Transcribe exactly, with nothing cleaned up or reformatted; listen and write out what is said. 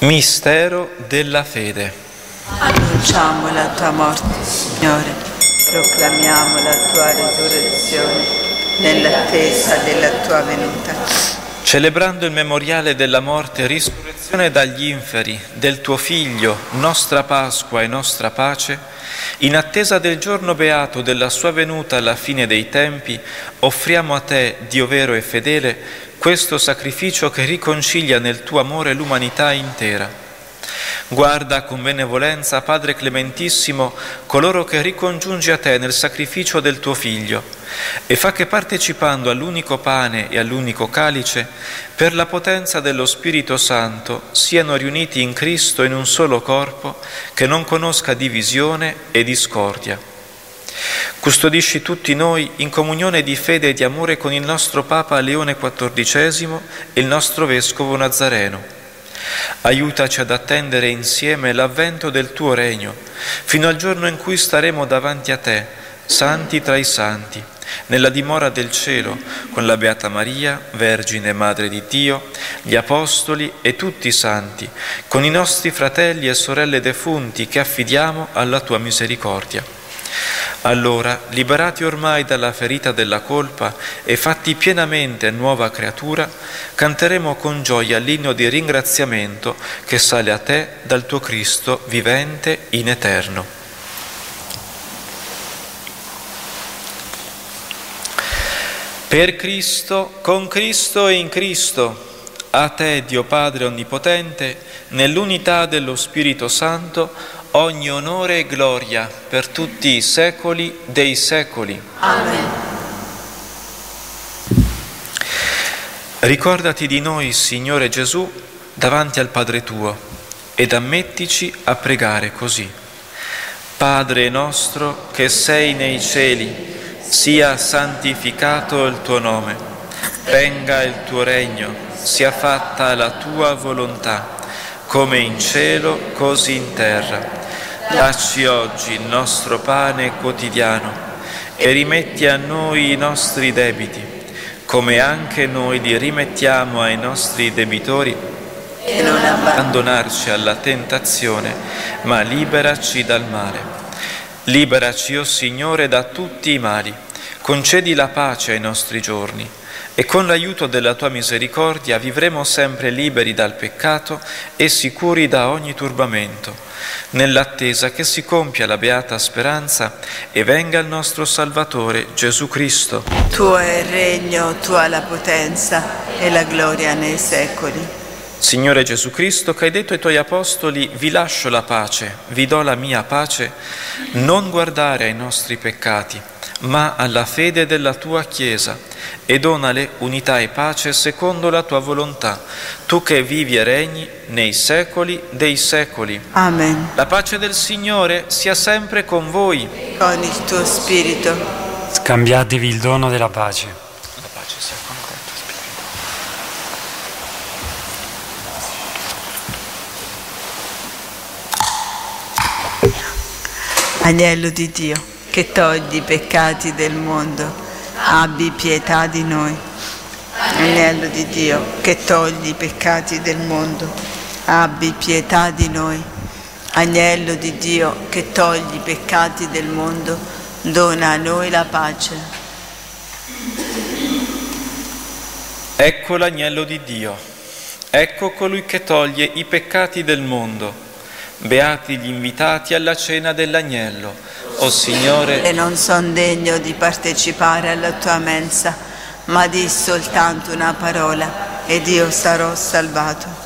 Mistero della fede. Annunciamo la tua morte, Signore, proclamiamo la tua risurrezione nell'attesa della tua venuta. Celebrando il memoriale della morte e risurrezione dagli inferi del tuo Figlio, nostra Pasqua e nostra pace, in attesa del giorno beato della sua venuta alla fine dei tempi, offriamo a te, Dio vero e fedele, questo sacrificio che riconcilia nel tuo amore l'umanità intera. Guarda con benevolenza, Padre Clementissimo, coloro che ricongiungi a te nel sacrificio del tuo Figlio, e fa che partecipando all'unico pane e all'unico calice, per la potenza dello Spirito Santo, siano riuniti in Cristo in un solo corpo che non conosca divisione e discordia. Custodisci tutti noi in comunione di fede e di amore con il nostro Papa Leone quattordicesimo e il nostro Vescovo Nazareno. Aiutaci ad attendere insieme l'avvento del tuo regno, fino al giorno in cui staremo davanti a te, santi tra i santi, nella dimora del cielo, con la Beata Maria, Vergine Madre di Dio, gli Apostoli e tutti i santi, con i nostri fratelli e sorelle defunti che affidiamo alla tua misericordia. Allora, liberati ormai dalla ferita della colpa e fatti pienamente nuova creatura, canteremo con gioia l'inno di ringraziamento che sale a te dal tuo Cristo vivente in eterno. Per Cristo, con Cristo e in Cristo, a te, Dio Padre Onnipotente, nell'unità dello Spirito Santo, ogni onore e gloria per tutti i secoli dei secoli. Amen. Ricordati di noi, Signore Gesù, davanti al Padre tuo, ed ammettici a pregare così. Padre nostro che sei nei cieli, sia santificato il tuo nome, venga il tuo regno, sia fatta la tua volontà, come in cielo, così in terra. Dacci oggi il nostro pane quotidiano e rimetti a noi i nostri debiti, come anche noi li rimettiamo ai nostri debitori, e non abbandonarci alla tentazione, ma liberaci dal male. Liberaci, o Signore, da tutti i mali, concedi la pace ai nostri giorni, e con l'aiuto della tua misericordia vivremo sempre liberi dal peccato e sicuri da ogni turbamento, nell'attesa che si compia la beata speranza e venga il nostro Salvatore Gesù Cristo. Tuo è il regno, tua la potenza e la gloria nei secoli. Signore Gesù Cristo, che hai detto ai tuoi apostoli: vi lascio la pace, vi do la mia pace, non guardare ai nostri peccati, ma alla fede della tua Chiesa, e donale unità e pace secondo la tua volontà, tu che vivi e regni nei secoli dei secoli. Amen. La pace del Signore sia sempre con voi. Con il tuo spirito. Scambiatevi il dono della pace. La pace sia con te, Spirito. Agnello di Dio, che togli i peccati del mondo, abbi pietà di noi. Agnello di Dio, che togli i peccati del mondo, abbi pietà di noi. Agnello di Dio, che togli i peccati del mondo, dona a noi la pace. Ecco l'agnello di Dio, ecco colui che toglie i peccati del mondo. Beati gli invitati alla cena dell'agnello. O Signore, e non son degno di partecipare alla tua mensa, ma di soltanto una parola, ed io sarò salvato.